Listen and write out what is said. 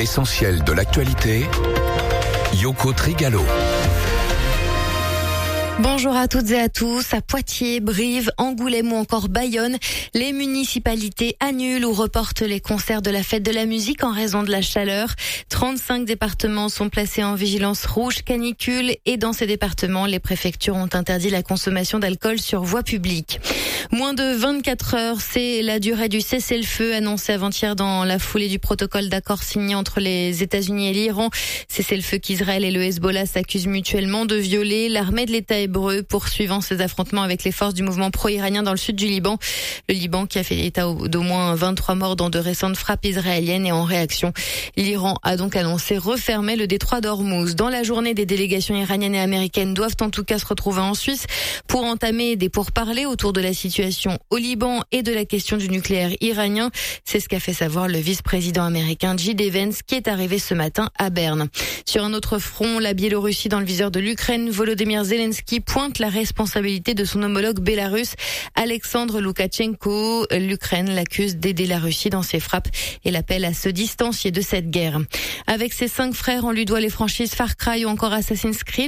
L'essentiel de l'actualité, Yoko Trigalo. Bonjour à toutes et à tous. À Poitiers, Brive, Angoulême ou encore Bayonne, les municipalités annulent ou reportent les concerts de la fête de la musique en raison de la chaleur. 35 départements sont placés en vigilance rouge canicule et dans ces départements, les préfectures ont interdit la consommation d'alcool sur voie publique. Moins de 24 heures, c'est la durée du cessez-le-feu annoncé avant-hier dans la foulée du protocole d'accord signé entre les États-Unis et l'Iran. Cessez-le-feu qu'Israël et le Hezbollah s'accusent mutuellement de violer. L'armée de l'État hébreu poursuivant ses affrontements avec les forces du mouvement pro-iranien dans le sud du Liban. Le Liban qui a fait état d'au moins 23 morts dans de récentes frappes israéliennes et en réaction, l'Iran a donc annoncé refermer le détroit d'Ormuz. Dans la journée, des délégations iraniennes et américaines doivent en tout cas se retrouver en Suisse pour entamer des pourparlers autour de la situation au Liban et de la question du nucléaire iranien. C'est ce qu'a fait savoir le vice-président américain J.D. Vance qui est arrivé ce matin à Berne. Sur un autre front, la Biélorussie dans le viseur de l'Ukraine, Volodymyr Zelensky pointe la responsabilité de son homologue bélarusse Alexandre Loukachenko. L'Ukraine l'accuse d'aider la Russie dans ses frappes et l'appelle à se distancier de cette guerre. Avec ses 5 frères, on lui doit les franchises Far Cry ou encore Assassin's Creed.